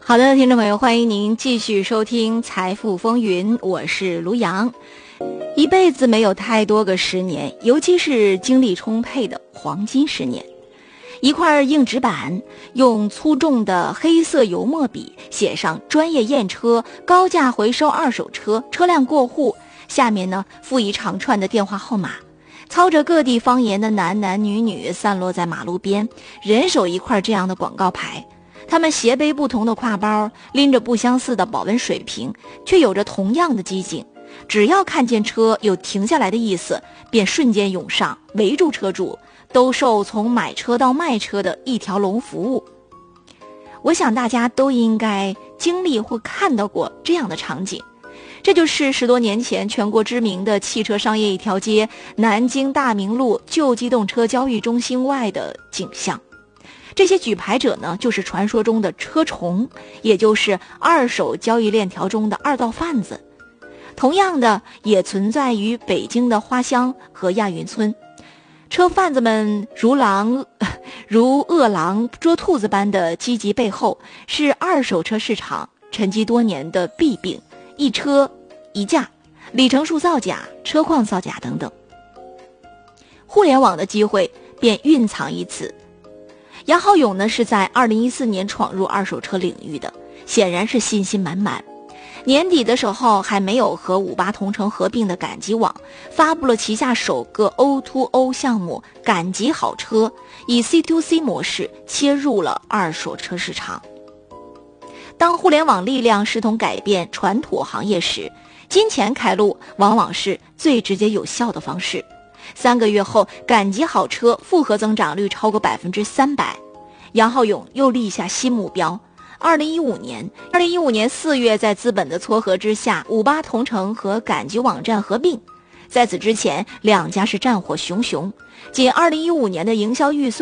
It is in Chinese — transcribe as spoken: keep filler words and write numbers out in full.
好的，听众朋友，欢迎您继续收听财富风云，我是卢阳。一辈子没有太多个十年，尤其是精力充沛的黄金十年。一块硬纸板，用粗重的黑色油墨笔写上专业验车、高价回收二手车、车辆过户，下面呢附一长串的电话号码。操着各地方言的男男女女散落在马路边，人手一块这样的广告牌。他们斜背不同的挎包，拎着不相似的保温水瓶，却有着同样的激情。只要看见车有停下来的意思，便瞬间涌上，围住车主，兜售从买车到卖车的一条龙服务。我想大家都应该经历或看到过这样的场景，这就是十多年前全国知名的汽车商业一条街南京大明路旧机动车交易中心外的景象。这些举牌者呢，就是传说中的车虫，也就是二手交易链条中的二道贩子。同样的也存在于北京的花乡和亚运村。车贩子们如狼如饿狼捉兔子般的积极背后，是二手车市场沉积多年的弊病，一车一价，里程数造假、车况造假等等。互联网的机会便蕴藏于此。杨浩勇呢是在二零一四年闯入二手车领域的，显然是信心满满。年底的时候，还没有和五八同城合并的赶集网发布了旗下首个 O to O 项目赶集好车，以 C to C 模式切入了二手车市场。当互联网力量势同改变传统行业时，金钱开路往往是最直接有效的方式。三个月后，赶集好车复合增长率超过百分之三百。杨浩勇又立下新目标。二零一五年，二零一五年四月，在资本的撮合之下，五八同城和赶集网站合并。在此之前，两家是战火熊熊。仅二零一五年的营销预算